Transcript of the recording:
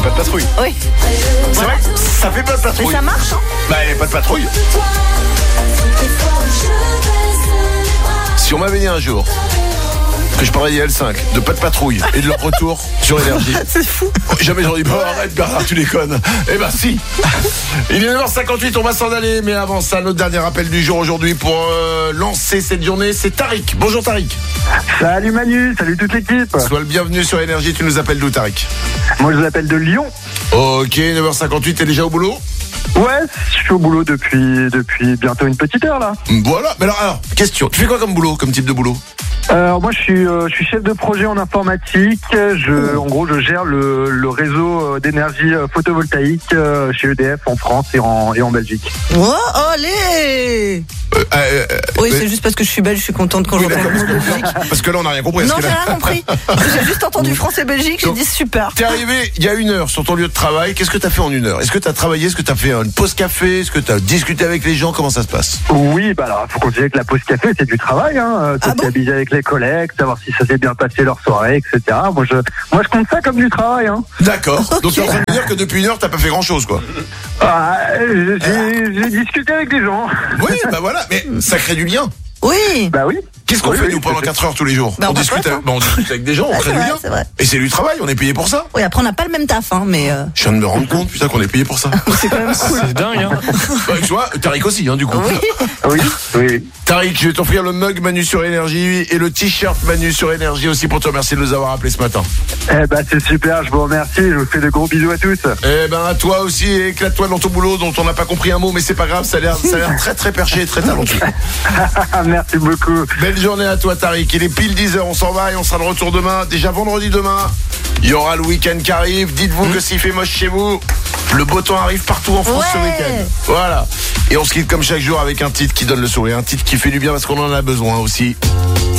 pas de patrouille. Oui. C'est vrai que ça fait pas de patrouille. Mais ça marche, hein. Bah, il n'y a pas de patrouille. Si on m'avait dit un jour que je parlais des L5, de pas de patrouille et de leur retour sur Énergie. C'est fou. Jamais j'aurais dit, arrête Bernard, tu déconnes. Eh ben si. Il est 9h58, on va s'en aller. Mais avant ça, notre dernier appel du jour aujourd'hui pour lancer cette journée, c'est Tariq. Bonjour Tariq. Salut Manu, salut toute l'équipe. Sois le bienvenu sur Énergie, tu nous appelles d'où Tariq? Moi je vous appelle de Lyon. Ok, 9h58, t'es déjà au boulot? Ouais, je suis au boulot depuis bientôt une petite heure là. Voilà, mais alors, question, tu fais quoi comme boulot, comme type de boulot? Moi je suis chef de projet en informatique. En gros je gère le réseau d'énergie photovoltaïque chez EDF en France et en Belgique. Oh, allez. Oui, c'est juste parce que je suis belge, je suis contente quand j'entends le mot Belgique. Parce que là on n'a rien compris. Non, j'ai rien compris. J'ai juste entendu France-Belgique, j'ai dit super. T'es arrivé il y a 1 heure sur ton lieu de travail, qu'est-ce que t'as fait en 1 heure? Est-ce que t'as travaillé, est-ce que t'as fait une pause café, est-ce que t'as discuté avec les gens, comment ça se passe? Oui, bah alors faut considérer que la pause café c'est du travail, hein. Socialiser avec les collègues, savoir si ça s'est bien passé leur soirée, etc. Moi je compte ça comme du travail, hein. D'accord. Donc tu es en train de me dire que depuis 1 heure t'as pas fait grand chose quoi? J'ai discuté avec des gens. Oui, bah voilà, mais ça crée du lien. Oui. Bah oui. Qu'est-ce qu'on fait nous pendant 4 heures tous les jours? Bah, on discute avec des gens, on crée du lien. C'est vrai. Et c'est du travail, on est payé pour ça. Oui, après on n'a pas le même taf, hein, mais. Je viens de me rendre compte, putain, qu'on est payé pour ça. C'est quand même cool. C'est dingue, hein. Bah, tu vois, Tariq aussi, hein, du coup. Oui. Tariq, je vais t'offrir le mug Manu sur Énergie et le t-shirt Manu sur Énergie aussi pour te remercier de nous avoir appelés ce matin. Eh ben c'est super, je vous remercie, je vous fais de gros bisous à tous. Eh ben à toi aussi, éclate-toi dans ton boulot dont on n'a pas compris un mot, mais c'est pas grave, ça a l'air très très perché et très talentueux. Merci beaucoup. Belle journée à toi Tariq, il est pile 10h, on s'en va et on sera de retour demain, déjà vendredi demain. Il y aura le week-end qui arrive, dites-vous que s'il fait moche chez vous, le beau temps arrive partout en France ce week-end. Voilà. Et on se quitte comme chaque jour avec un titre qui donne le sourire, un titre qui fait du bien parce qu'on en a besoin aussi.